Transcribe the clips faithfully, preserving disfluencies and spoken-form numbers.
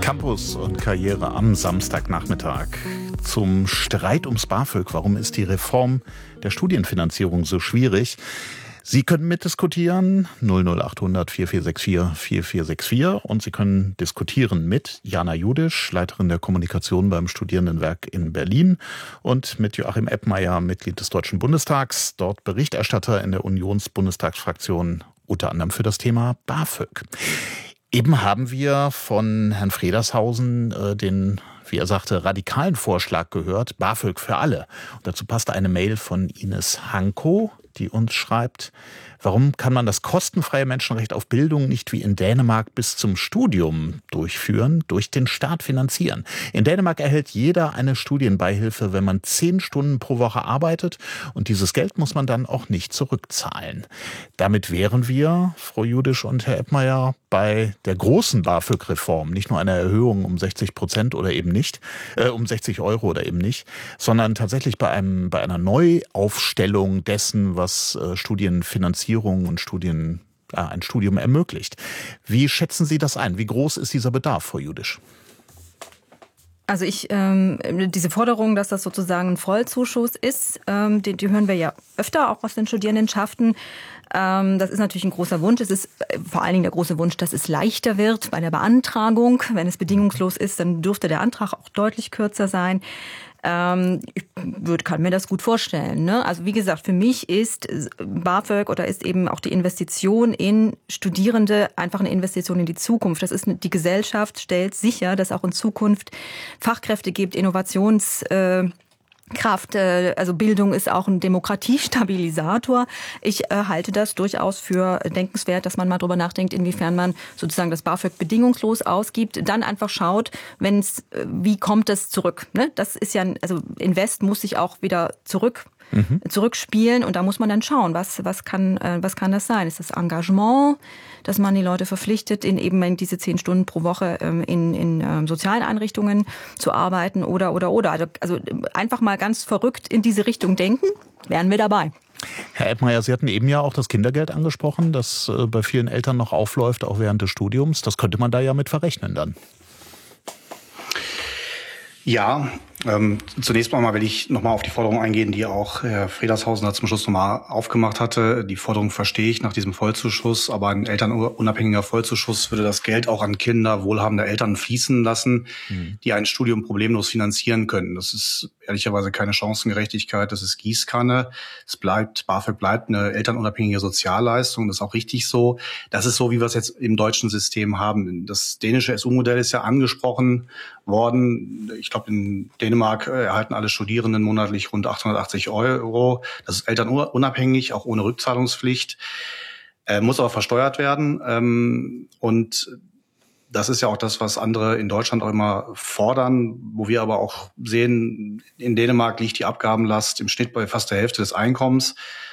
Campus und Karriere am Samstagnachmittag. Zum Streit ums BAföG. Warum ist die Reform der Studienfinanzierung so schwierig? Sie können mitdiskutieren, null null acht hundert vier vier sechs vier vier vier sechs vier, und Sie können diskutieren mit Jana Judisch, Leiterin der Kommunikation beim Studierendenwerk in Berlin, und mit Joachim Eppmeier, Mitglied des Deutschen Bundestags, dort Berichterstatter in der Unionsbundestagsfraktion, unter anderem für das Thema BAföG. Eben haben wir von Herrn Fredershausen äh, den, wie er sagte, radikalen Vorschlag gehört, BAföG für alle. Und dazu passte eine Mail von Ines Hanko, die uns schreibt: Warum kann man das kostenfreie Menschenrecht auf Bildung nicht wie in Dänemark bis zum Studium durchführen, durch den Staat finanzieren? In Dänemark erhält jeder eine Studienbeihilfe, wenn man zehn Stunden pro Woche arbeitet, und dieses Geld muss man dann auch nicht zurückzahlen. Damit wären wir, Frau Judisch und Herr Eppmeier, bei der großen BAföG-Reform, nicht nur einer Erhöhung um sechzig Prozent oder eben nicht, äh, um sechzig Euro oder eben nicht, sondern tatsächlich bei einem, bei einer Neuaufstellung dessen, was äh, Studienfinanzierung und Studien, äh, ein Studium ermöglicht. Wie schätzen Sie das ein? Wie groß ist dieser Bedarf, Frau Judisch? Also ich, ähm, diese Forderung, dass das sozusagen ein Vollzuschuss ist, ähm, die, die hören wir ja öfter, auch aus den Studierendenschaften. Ähm, das ist natürlich ein großer Wunsch. Es ist vor allen Dingen der große Wunsch, dass es leichter wird bei der Beantragung. Wenn es bedingungslos ist, dann dürfte der Antrag auch deutlich kürzer sein. Ähm, ich würde, kann mir das gut vorstellen, ne? Also wie gesagt, für mich ist BAföG oder ist eben auch die Investition in Studierende einfach eine Investition in die Zukunft. Das ist eine, die Gesellschaft stellt sicher, dass auch in Zukunft Fachkräfte gibt, Innovations äh, Kraft, also Bildung ist auch ein Demokratiestabilisator. Ich äh, halte das durchaus für denkenswert, dass man mal drüber nachdenkt, inwiefern man sozusagen das BAföG bedingungslos ausgibt, dann einfach schaut, wenn es, wie kommt es zurück? Ne? Das ist ja, also Invest muss sich auch wieder zurück Mhm. zurückspielen, und da muss man dann schauen, was was kann äh, was kann das sein? Ist das Engagement, dass man die Leute verpflichtet, in eben in diese zehn Stunden pro Woche ähm, in in ähm, sozialen Einrichtungen zu arbeiten, oder oder oder also, also einfach mal ganz verrückt in diese Richtung denken, wären wir dabei. Herr Eppmeier, Sie hatten eben ja auch das Kindergeld angesprochen, das äh, bei vielen Eltern noch aufläuft, auch während des Studiums. Das könnte man da ja mit verrechnen dann. Ja, ähm, zunächst mal will ich nochmal auf die Forderung eingehen, die auch Herr Fredershausen da zum Schluss nochmal aufgemacht hatte. Die Forderung verstehe ich nach diesem Vollzuschuss, aber ein elternunabhängiger Vollzuschuss würde das Geld auch an Kinder wohlhabender Eltern fließen lassen, mhm. die ein Studium problemlos finanzieren können. Das ist ehrlicherweise keine Chancengerechtigkeit, das ist Gießkanne. Es bleibt, BAföG bleibt eine elternunabhängige Sozialleistung, das ist auch richtig so. Das ist so, wie wir es jetzt im deutschen System haben. Das dänische S U-Modell ist ja angesprochen worden. Ich glaube, in Dänemark erhalten alle Studierenden monatlich rund achthundertachtzig Euro. Das ist elternunabhängig, auch ohne Rückzahlungspflicht, äh, muss aber versteuert werden. Ähm, und das ist ja auch das, was andere in Deutschland auch immer fordern, wo wir aber auch sehen, in Dänemark liegt die Abgabenlast im Schnitt bei fast der Hälfte des Einkommens.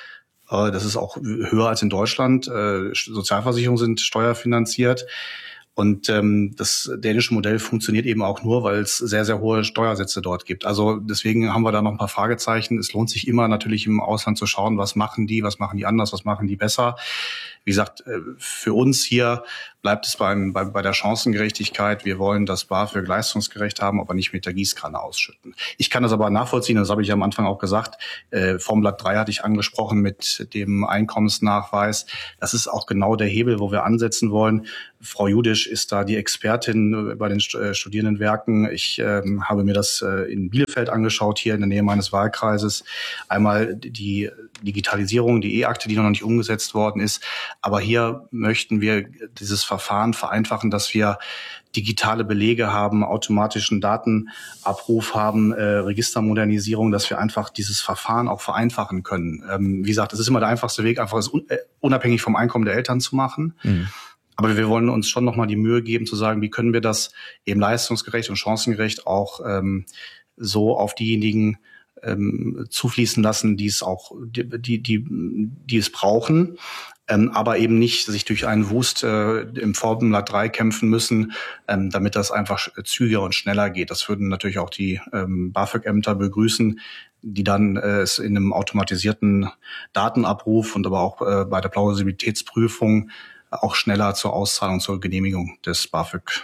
Äh, das ist auch höher als in Deutschland. Äh, Sozialversicherungen sind steuerfinanziert. Und ähm, das dänische Modell funktioniert eben auch nur, weil es sehr, sehr hohe Steuersätze dort gibt. Also deswegen haben wir da noch ein paar Fragezeichen. Es lohnt sich immer natürlich im Ausland zu schauen, was machen die, was machen die anders, was machen die besser. Wie gesagt, für uns hier bleibt es beim, bei, bei der Chancengerechtigkeit. Wir wollen das BAföG leistungsgerecht haben, aber nicht mit der Gießkanne ausschütten. Ich kann das aber nachvollziehen, das habe ich am Anfang auch gesagt. Äh, Formblatt drei hatte ich angesprochen mit dem Einkommensnachweis. Das ist auch genau der Hebel, wo wir ansetzen wollen. Frau Judisch ist da die Expertin bei den Studierendenwerken. Ich ähm, habe mir das äh, in Bielefeld angeschaut, hier in der Nähe meines Wahlkreises. Einmal die Digitalisierung, die E-Akte, die noch nicht umgesetzt worden ist. Aber hier möchten wir dieses Verfahren vereinfachen, dass wir digitale Belege haben, automatischen Datenabruf haben, äh, Registermodernisierung, dass wir einfach dieses Verfahren auch vereinfachen können. Ähm, wie gesagt, das ist immer der einfachste Weg, einfach es un- äh, unabhängig vom Einkommen der Eltern zu machen. Mhm. Aber wir wollen uns schon nochmal die Mühe geben, zu sagen, wie können wir das eben leistungsgerecht und chancengerecht auch ähm, so auf diejenigen ähm, zufließen lassen, die es auch, die, die, die, die es brauchen, ähm, aber eben nicht sich durch einen Wust äh, im Formblatt drei kämpfen müssen, ähm, damit das einfach zügiger und schneller geht. Das würden natürlich auch die ähm, BAföG-Ämter begrüßen, die dann äh, es in einem automatisierten Datenabruf und aber auch äh, bei der Plausibilitätsprüfung auch schneller zur Auszahlung, zur Genehmigung des BAföG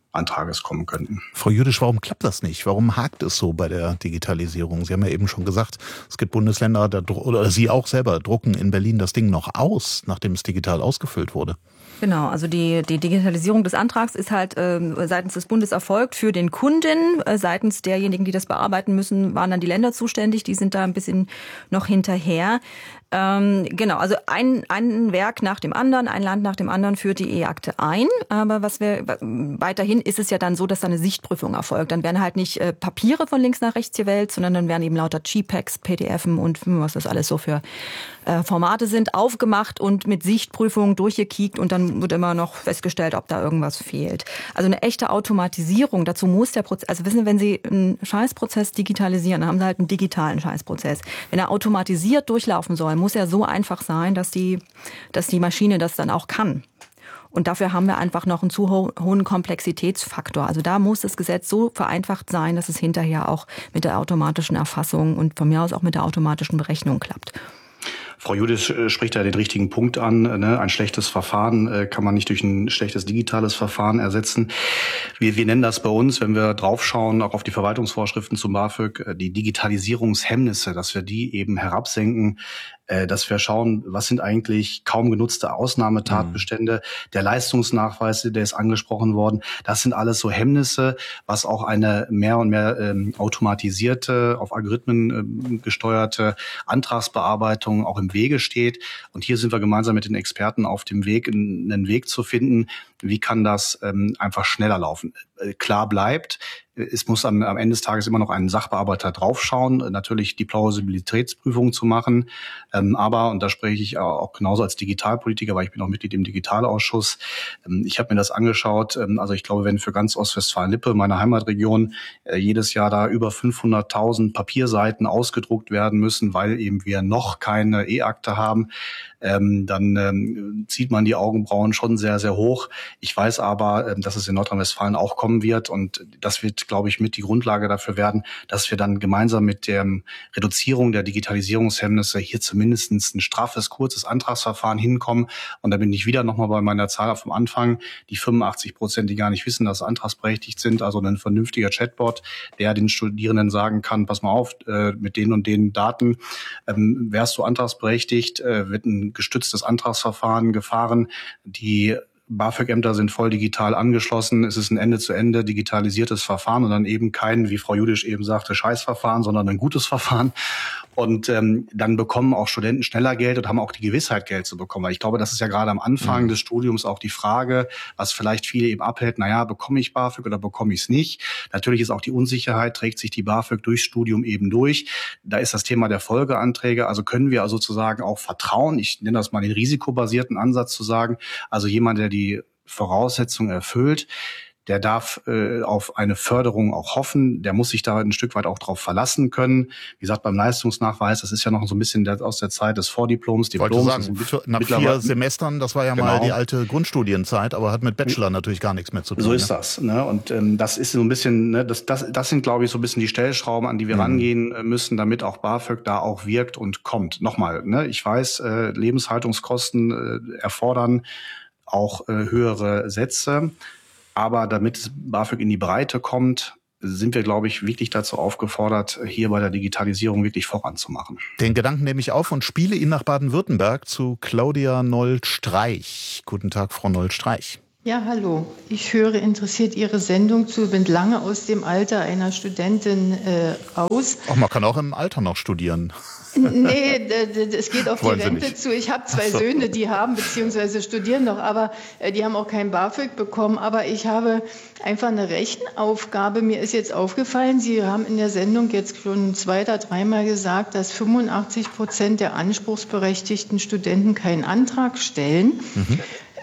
Antrages kommen könnten. Frau Jüdisch, warum klappt das nicht? Warum hakt es so bei der Digitalisierung? Sie haben ja eben schon gesagt, es gibt Bundesländer, da, oder Sie auch selber drucken in Berlin das Ding noch aus, nachdem es digital ausgefüllt wurde. Genau, also die, die Digitalisierung des Antrags ist halt äh, seitens des Bundes erfolgt für den Kunden. Äh, seitens derjenigen, die das bearbeiten müssen, waren dann die Länder zuständig. Die sind da ein bisschen noch hinterher. Ähm, genau, also ein, ein Werk nach dem anderen, ein Land nach dem anderen führt die E-Akte ein. Aber was wir weiterhin ist es ja dann so, dass da eine Sichtprüfung erfolgt. Dann werden halt nicht äh, Papiere von links nach rechts gewählt, sondern dann werden eben lauter G P E Gs, P D F und was das alles so für äh, Formate sind, aufgemacht und mit Sichtprüfung durchgekickt und dann wird immer noch festgestellt, ob da irgendwas fehlt. Also eine echte Automatisierung, dazu muss der Prozess, also wissen Sie, wenn Sie einen Scheißprozess digitalisieren, dann haben Sie halt einen digitalen Scheißprozess. Wenn er automatisiert durchlaufen soll, muss er so einfach sein, dass die, dass die Maschine das dann auch kann. Und dafür haben wir einfach noch einen zu ho- hohen Komplexitätsfaktor. Also da muss das Gesetz so vereinfacht sein, dass es hinterher auch mit der automatischen Erfassung und von mir aus auch mit der automatischen Berechnung klappt. Frau Jüdisch spricht da den richtigen Punkt an. Ein schlechtes Verfahren kann man nicht durch ein schlechtes digitales Verfahren ersetzen. Wir, wir nennen das bei uns, wenn wir draufschauen, auch auf die Verwaltungsvorschriften zum BAföG, die Digitalisierungshemmnisse, dass wir die eben herabsenken, dass wir schauen, was sind eigentlich kaum genutzte Ausnahmetatbestände. Mhm. Der Leistungsnachweis, der ist angesprochen worden. Das sind alles so Hemmnisse, was auch eine mehr und mehr ähm, automatisierte, auf Algorithmen ähm, gesteuerte Antragsbearbeitung auch im Wege steht. Und hier sind wir gemeinsam mit den Experten auf dem Weg, einen Weg zu finden, wie kann das ähm, einfach schneller laufen. Äh, klar bleibt, es muss am, am Ende des Tages immer noch ein Sachbearbeiter draufschauen, natürlich die Plausibilitätsprüfung zu machen. Ähm, aber, und da spreche ich auch genauso als Digitalpolitiker, weil ich bin auch Mitglied im Digitalausschuss, ähm, ich habe mir das angeschaut. Ähm, also ich glaube, wenn für ganz Ostwestfalen-Lippe, meine Heimatregion, äh, jedes Jahr da über fünfhunderttausend Papierseiten ausgedruckt werden müssen, weil eben wir noch keine E-Akte haben, ähm, dann ähm, zieht man die Augenbrauen schon sehr, sehr hoch. Ich weiß aber, ähm, dass es in Nordrhein-Westfalen auch kommen wird und das wird, glaube ich, mit die Grundlage dafür werden, dass wir dann gemeinsam mit der Reduzierung der Digitalisierungshemmnisse hier zumindest ein straffes, kurzes Antragsverfahren hinkommen. Und da bin ich wieder nochmal bei meiner Zahl vom Anfang, die fünfundachtzig Prozent, die gar nicht wissen, dass sie antragsberechtigt sind, also ein vernünftiger Chatbot, der den Studierenden sagen kann, pass mal auf, äh, mit den und den Daten ähm, wärst du antragsberechtigt, äh, wird ein gestütztes Antragsverfahren gefahren, die BAföG-Ämter sind voll digital angeschlossen. Es ist ein Ende-zu-Ende digitalisiertes Verfahren und dann eben kein, wie Frau Jüdisch eben sagte, Scheißverfahren, sondern ein gutes Verfahren. Und ähm, dann bekommen auch Studenten schneller Geld und haben auch die Gewissheit, Geld zu bekommen. Weil ich glaube, das ist ja gerade am Anfang mhm. des Studiums auch die Frage, was vielleicht viele eben abhält, naja, bekomme ich BAföG oder bekomme ich es nicht? Natürlich ist auch die Unsicherheit, trägt sich die BAföG durchs Studium eben durch. Da ist das Thema der Folgeanträge. Also können wir also sozusagen auch vertrauen, ich nenne das mal den risikobasierten Ansatz zu sagen, also jemand, der die Voraussetzungen erfüllt, der darf äh, auf eine Förderung auch hoffen, der muss sich da ein Stück weit auch drauf verlassen können. Wie gesagt, beim Leistungsnachweis, das ist ja noch so ein bisschen der, aus der Zeit des Vordiploms. Diploms, sagen, also nach vier Semestern, das war ja genau. mal die alte Grundstudienzeit, aber hat mit Bachelor natürlich gar nichts mehr zu tun. So ist ne? das. Ne? Und ähm, das ist so ein bisschen, ne, das, das, das sind, glaube ich, so ein bisschen die Stellschrauben, an die wir mhm. rangehen müssen, damit auch BAföG da auch wirkt und kommt. Nochmal, ne, ich weiß, äh, Lebenshaltungskosten äh, erfordern auch äh, höhere Sätze. Aber damit BAföG in die Breite kommt, sind wir, glaube ich, wirklich dazu aufgefordert, hier bei der Digitalisierung wirklich voranzumachen. Den Gedanken nehme ich auf und spiele ihn nach Baden-Württemberg zu Claudia Noll-Streich. Guten Tag, Frau Noll-Streich. Ja, hallo. Ich höre interessiert Ihre Sendung zu, bin lange aus dem Alter einer Studentin äh, aus. Ach, man kann auch im Alter noch studieren. Nee, es geht auf die Rente zu. Ich habe zwei so. Söhne, die haben bzw. studieren noch, aber die haben auch kein BAföG bekommen. Aber ich habe einfach eine Rechenaufgabe. Mir ist jetzt aufgefallen, Sie haben in der Sendung jetzt schon zwei oder dreimal gesagt, dass fünfundachtzig Prozent der anspruchsberechtigten Studenten keinen Antrag stellen. Mhm.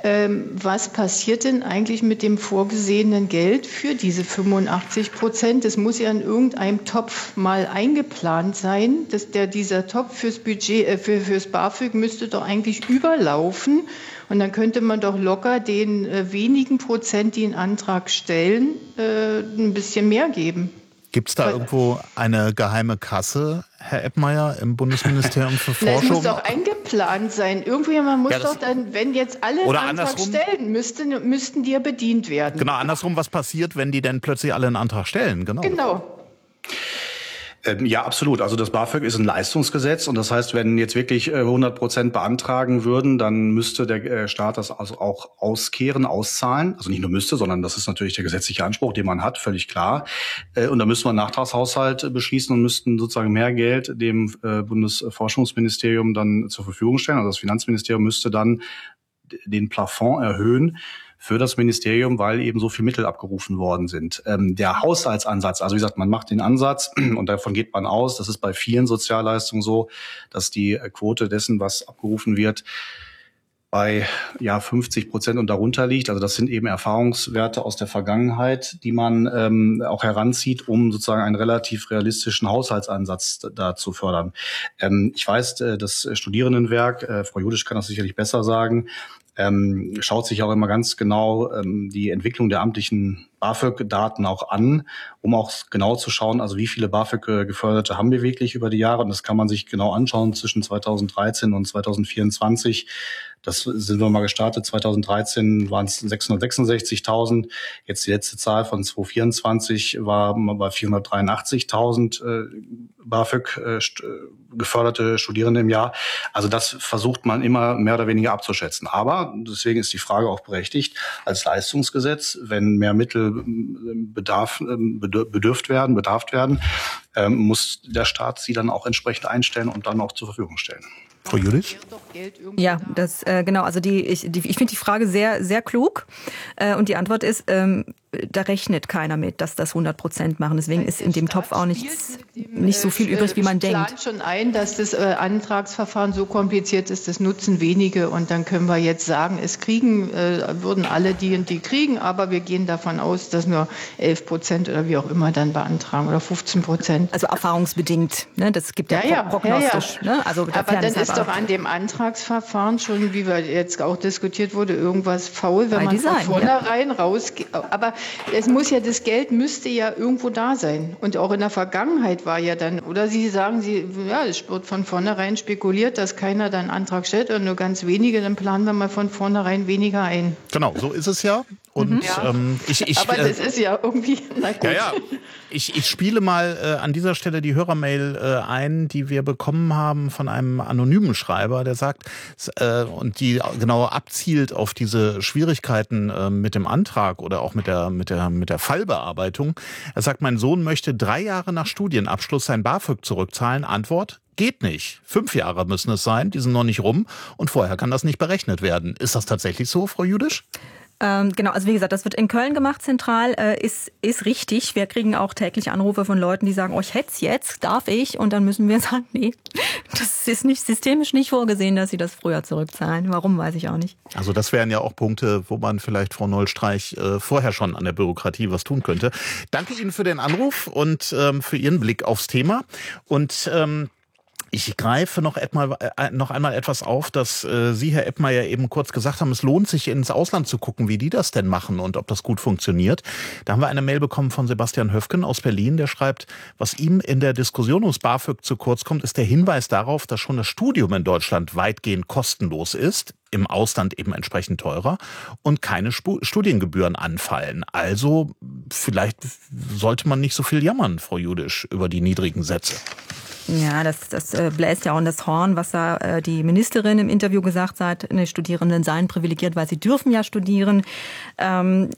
Was passiert denn eigentlich mit dem vorgesehenen Geld für diese fünfundachtzig Prozent? Das muss ja in irgendeinem Topf mal eingeplant sein. Das, der, dieser Topf fürs Budget, äh, für, fürs BAföG müsste doch eigentlich überlaufen. Und dann könnte man doch locker den äh, wenigen Prozent, die einen Antrag stellen, äh, ein bisschen mehr geben. Gibt es da irgendwo eine geheime Kasse, Herr Eppmeier, im Bundesministerium für Forschung? Na, es muss doch eingeplant eingeplant sein. Irgendwie, man muss ja, doch dann, wenn jetzt alle einen Antrag stellen, müssten, müssten die ja bedient werden. Genau, andersrum, was passiert, wenn die denn plötzlich alle einen Antrag stellen? Genau. Genau. Ja, absolut. Also das BAföG ist ein Leistungsgesetz und das heißt, wenn jetzt wirklich hundert Prozent beantragen würden, dann müsste der Staat das also auch auskehren, auszahlen. Also nicht nur müsste, sondern das ist natürlich der gesetzliche Anspruch, den man hat, völlig klar. Und da müsste man einen Nachtragshaushalt beschließen und müssten sozusagen mehr Geld dem Bundesforschungsministerium dann zur Verfügung stellen. Also das Finanzministerium müsste dann den Plafond erhöhen für das Ministerium, weil eben so viel Mittel abgerufen worden sind. Ähm, der Haushaltsansatz, also wie gesagt, man macht den Ansatz und davon geht man aus, das ist bei vielen Sozialleistungen so, dass die Quote dessen, was abgerufen wird, bei ja fünfzig Prozent und darunter liegt. Also das sind eben Erfahrungswerte aus der Vergangenheit, die man ähm, auch heranzieht, um sozusagen einen relativ realistischen Haushaltsansatz da zu fördern. Ähm, ich weiß, äh, das Studierendenwerk, äh, Frau Judisch kann das sicherlich besser sagen, Ähm, schaut sich auch immer ganz genau ähm, die Entwicklung der amtlichen BAföG-Daten auch an, um auch genau zu schauen, also wie viele BAföG-Geförderte haben wir wirklich über die Jahre. Und das kann man sich genau anschauen zwischen zweitausenddreizehn und zweitausendvierundzwanzig. Das sind wir mal gestartet. zweitausenddreizehn waren es sechshundertsechsundsechzigtausend. Jetzt die letzte Zahl von zweitausendvierundzwanzig war bei vierhundertdreiundachtzigtausend äh, BAföG äh, geförderte Studierende im Jahr. Also das versucht man immer mehr oder weniger abzuschätzen. Aber deswegen ist die Frage auch berechtigt, als Leistungsgesetz, wenn mehr Mittel bedarf, bedürft werden, bedarft werden, ähm, muss der Staat sie dann auch entsprechend einstellen und dann auch zur Verfügung stellen. Frau Judisch? Ja, das äh, genau. Also die, ich, die, ich finde die Frage sehr, sehr klug. Äh, und die Antwort ist, ähm, da rechnet keiner mit, dass das hundert Prozent machen. Deswegen ist in dem Topf auch nichts, nicht so viel übrig, wie man denkt. Ich plane schon ein, dass das äh, Antragsverfahren so kompliziert ist, das nutzen wenige. Und dann können wir jetzt sagen, es kriegen, äh, würden alle die und die kriegen, aber wir gehen davon aus, dass nur elf Prozent oder wie auch immer dann beantragen oder fünfzehn Prozent. Also erfahrungsbedingt, ne? Das gibt ja, ja, ja prognostisch. Ja, ja. Ne? Also aber dann ist doch an dem Antragsverfahren schon, wie wir jetzt auch diskutiert wurde, irgendwas faul, wenn Bei man Design, von vornherein ja. rausgeht. Aber es muss ja, das Geld müsste ja irgendwo da sein. Und auch in der Vergangenheit war ja dann, oder Sie sagen, Sie, ja, es wird von vornherein spekuliert, dass keiner dann einen Antrag stellt und nur ganz wenige, dann planen wir mal von vornherein weniger ein. Genau, so ist es ja. Und mhm. ja. ähm, ich, ich, aber das ist ja irgendwie, na gut. Ja, ja. Ich, ich spiele mal äh, an dieser Stelle die Hörermail äh, ein, die wir bekommen haben von einem anonymen Schreiber, der sagt, äh, und die genau abzielt auf diese Schwierigkeiten äh, mit dem Antrag oder auch mit der, mit der, mit der Fallbearbeitung. Er sagt, mein Sohn möchte drei Jahre nach Studienabschluss sein BAföG zurückzahlen. Antwort: Geht nicht. Fünf Jahre müssen es sein, die sind noch nicht rum und vorher kann das nicht berechnet werden. Ist das tatsächlich so, Frau Judisch? Ähm, genau, also wie gesagt, das wird in Köln gemacht, zentral, äh, ist ist richtig. Wir kriegen auch täglich Anrufe von Leuten, die sagen, oh, ich hätte es jetzt, darf ich? Und dann müssen wir sagen, nee, das ist nicht systemisch nicht vorgesehen, dass sie das früher zurückzahlen. Warum, weiß ich auch nicht. Also das wären ja auch Punkte, wo man vielleicht, Frau Nollstreich, äh, vorher schon an der Bürokratie was tun könnte. Danke Ihnen für den Anruf und ähm, für Ihren Blick aufs Thema. Und ähm, ich greife noch einmal, noch einmal etwas auf, dass äh, Sie, Herr Eppmeier, eben kurz gesagt haben, es lohnt sich, ins Ausland zu gucken, wie die das denn machen und ob das gut funktioniert. Da haben wir eine Mail bekommen von Sebastian Höfgen aus Berlin, der schreibt, was ihm in der Diskussion ums BAföG zu kurz kommt, ist der Hinweis darauf, dass schon das Studium in Deutschland weitgehend kostenlos ist, im Ausland eben entsprechend teurer und keine Sp- Studiengebühren anfallen. Also vielleicht sollte man nicht so viel jammern, Frau Judisch, über die niedrigen Sätze. Ja, das, das äh, bläst ja auch in das Horn, was da äh, die Ministerin im Interview gesagt hat. Ne, Studierenden seien privilegiert, weil sie dürfen ja studieren. Ähm,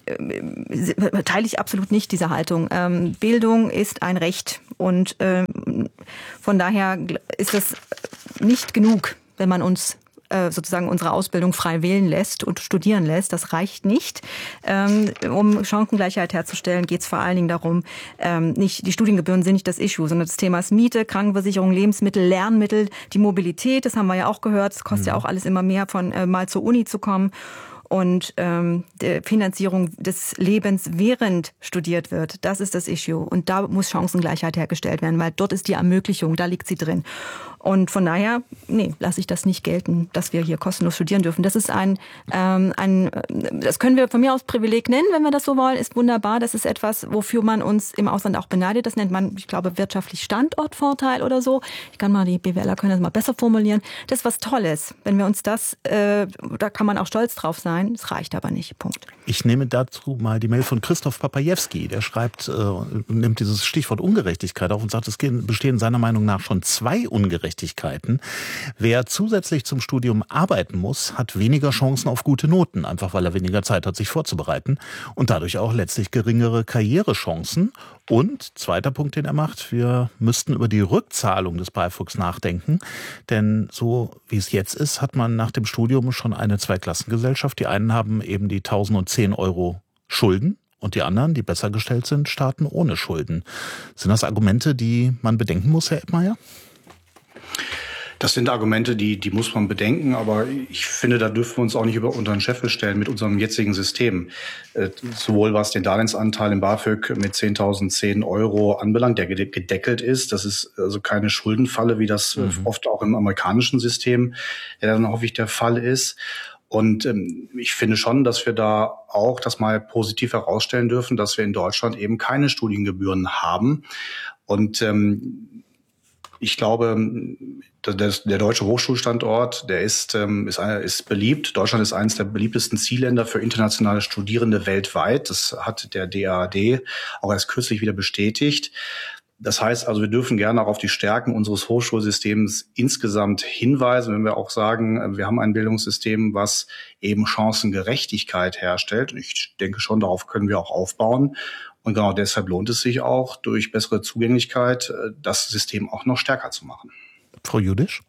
äh, teile ich absolut nicht diese Haltung. Ähm, Bildung ist ein Recht und ähm, von daher ist es nicht genug, wenn man uns sozusagen unsere Ausbildung frei wählen lässt und studieren lässt. Das reicht nicht. Ähm, um Chancengleichheit herzustellen, geht es vor allen Dingen darum, ähm, nicht die Studiengebühren sind nicht das Issue, sondern das Thema ist Miete, Krankenversicherung, Lebensmittel, Lernmittel, die Mobilität, das haben wir ja auch gehört, es kostet mhm. ja auch alles immer mehr, von äh, mal zur Uni zu kommen. und ähm, die Finanzierung des Lebens während studiert wird. Das ist das Issue. Und da muss Chancengleichheit hergestellt werden, weil dort ist die Ermöglichung, da liegt sie drin. Und von daher, nee, lasse ich das nicht gelten, dass wir hier kostenlos studieren dürfen. Das ist ein, ähm, ein, das können wir von mir aus Privileg nennen, wenn wir das so wollen, ist wunderbar. Das ist etwas, wofür man uns im Ausland auch beneidet. Das nennt man, ich glaube, wirtschaftlich Standortvorteil oder so. Ich kann mal, die B W Ler können das mal besser formulieren. Das ist was Tolles. Wenn wir uns das, äh, da kann man auch stolz drauf sein. Es reicht aber nicht. Punkt. Ich nehme dazu mal die Mail von Christoph Papajewski. Der schreibt, äh, nimmt dieses Stichwort Ungerechtigkeit auf und sagt, es bestehen seiner Meinung nach schon zwei Ungerechtigkeiten. Wer zusätzlich zum Studium arbeiten muss, hat weniger Chancen auf gute Noten, einfach weil er weniger Zeit hat, sich vorzubereiten und dadurch auch letztlich geringere Karrierechancen. Und zweiter Punkt, den er macht, wir müssten über die Rückzahlung des BAföGs nachdenken, denn so wie es jetzt ist, hat man nach dem Studium schon eine Zweiklassengesellschaft. Die einen haben eben die tausendzehn Euro Schulden und die anderen, die besser gestellt sind, starten ohne Schulden. Sind das Argumente, die man bedenken muss, Herr Eppmeier? Das sind Argumente, die, die muss man bedenken, aber ich finde, da dürfen wir uns auch nicht über unter den Scheffel stellen mit unserem jetzigen System. Äh, sowohl was den Darlehensanteil im BAföG mit zehntausendzehn Euro anbelangt, der gedeckelt ist. Das ist also keine Schuldenfalle, wie das mhm. oft auch im amerikanischen System ja dann häufig der Fall ist. Und ähm, ich finde schon, dass wir da auch das mal positiv herausstellen dürfen, dass wir in Deutschland eben keine Studiengebühren haben. Und ähm, ich glaube, der, der deutsche Hochschulstandort, der ist, ist, ist beliebt. Deutschland ist eines der beliebtesten Zielländer für internationale Studierende weltweit. Das hat der D A A D auch erst kürzlich wieder bestätigt. Das heißt also, wir dürfen gerne auch auf die Stärken unseres Hochschulsystems insgesamt hinweisen, wenn wir auch sagen, wir haben ein Bildungssystem, was eben Chancengerechtigkeit herstellt. Ich denke schon, darauf können wir auch aufbauen. Und genau deshalb lohnt es sich auch, durch bessere Zugänglichkeit das System auch noch stärker zu machen. Frau Judisch?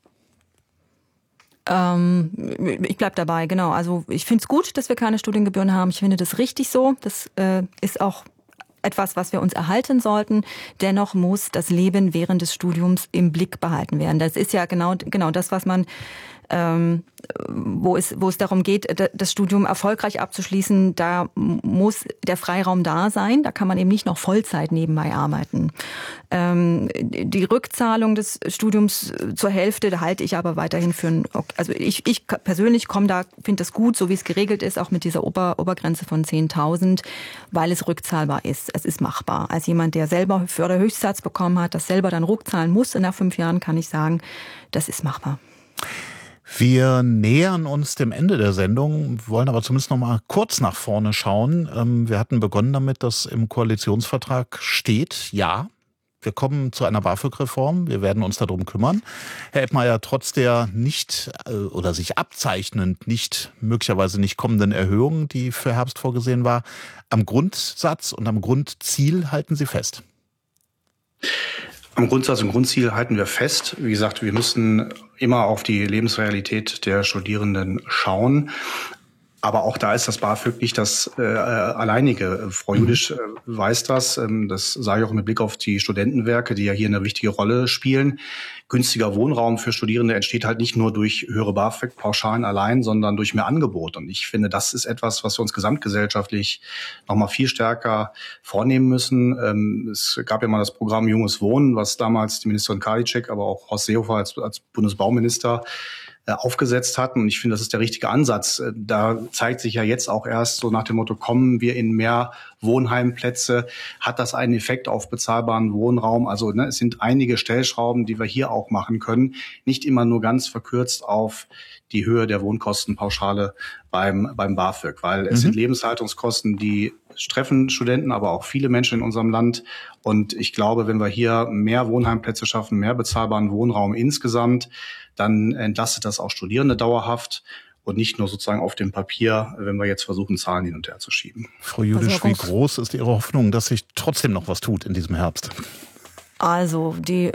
Ähm, ich bleib dabei, genau. Also ich finde es gut, dass wir keine Studiengebühren haben. Ich finde das richtig so. Das äh, ist auch etwas, was wir uns erhalten sollten. Dennoch muss das Leben während des Studiums im Blick behalten werden. Das ist ja genau, genau das, was man Ähm, wo es, wo es darum geht, das Studium erfolgreich abzuschließen, da muss der Freiraum da sein. Da kann man eben nicht noch Vollzeit nebenbei arbeiten. Ähm, die Rückzahlung des Studiums zur Hälfte, da halte ich aber weiterhin für ein, also ich, ich persönlich komme da, finde das gut, so wie es geregelt ist, auch mit dieser Ober, Obergrenze von zehntausend, weil es rückzahlbar ist. Es ist machbar. Als jemand, der selber Förderhöchstsatz bekommen hat, das selber dann rückzahlen muss, nach fünf Jahren kann ich sagen, das ist machbar. Wir nähern uns dem Ende der Sendung, wollen aber zumindest noch mal kurz nach vorne schauen. Wir hatten begonnen damit, dass im Koalitionsvertrag steht, ja, wir kommen zu einer BAföG-Reform, wir werden uns darum kümmern. Herr Eppmeier, trotz der nicht oder sich abzeichnend nicht, möglicherweise nicht kommenden Erhöhung, die für Herbst vorgesehen war, am Grundsatz und am Grundziel halten Sie fest? Am Grundsatz und Grundziel halten wir fest. Wie gesagt, wir müssen immer auf die Lebensrealität der Studierenden schauen. Aber auch da ist das BAföG nicht das äh, alleinige. Frau Judisch äh, weiß das. Ähm, das sage ich auch mit Blick auf die Studentenwerke, die ja hier eine wichtige Rolle spielen. Günstiger Wohnraum für Studierende entsteht halt nicht nur durch höhere BAföG-Pauschalen allein, sondern durch mehr Angebot. Und ich finde, das ist etwas, was wir uns gesamtgesellschaftlich noch mal viel stärker vornehmen müssen. Ähm, es gab ja mal das Programm Junges Wohnen, was damals die Ministerin Karliczek, aber auch Horst Seehofer als, als Bundesbauminister aufgesetzt hatten. Und ich finde, das ist der richtige Ansatz. Da zeigt sich ja jetzt auch erst so nach dem Motto, kommen wir in mehr Wohnheimplätze, hat das einen Effekt auf bezahlbaren Wohnraum? Also ne, es sind einige Stellschrauben, die wir hier auch machen können. Nicht immer nur ganz verkürzt auf die Höhe der Wohnkostenpauschale beim, beim BAföG, weil es mhm. sind Lebenshaltungskosten, die treffen Studenten, aber auch viele Menschen in unserem Land. Und ich glaube, wenn wir hier mehr Wohnheimplätze schaffen, mehr bezahlbaren Wohnraum insgesamt, dann entlastet das auch Studierende dauerhaft und nicht nur sozusagen auf dem Papier, wenn wir jetzt versuchen, Zahlen hin und her zu schieben. Frau Judisch, wie groß ist Ihre Hoffnung, dass sich trotzdem noch was tut in diesem Herbst? Also die